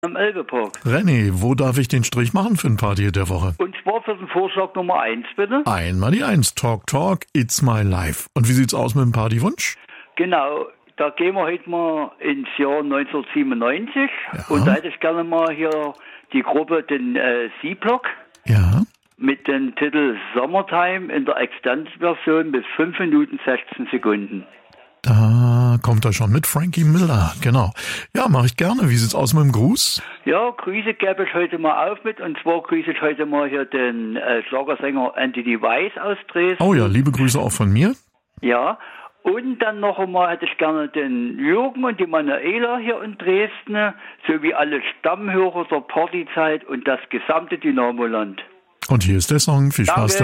am Elbepark. René, wo darf ich den Strich machen für ein Party der Woche? Und zwar für den Vorschlag Nummer 1, bitte. Einmal die 1. Talk, Talk, it's my life. Und wie sieht's aus mit dem Partywunsch? Genau, da gehen wir heute mal ins Jahr 1997. Ja. Und da hätte ich gerne mal hier die Gruppe, den C-Block. Ja. Mit dem Titel Summertime in der Extended-Version mit 5 Minuten 16 Sekunden. Da kommt er schon mit Frankie Miller, genau. Ja, mache ich gerne. Wie sieht's aus mit dem Gruß? Ja, Grüße gebe ich heute mal auf mit. Und zwar grüße ich heute mal hier den Schlagersänger Anthony Weiss aus Dresden. Oh ja, liebe Grüße auch von mir. Ja, und dann noch einmal hätte ich gerne den Jürgen und die Manuela hier in Dresden, sowie alle Stammhörer der Partyzeit und das gesamte Dynamoland. Und hier ist der Song. Viel Spaß. Danke.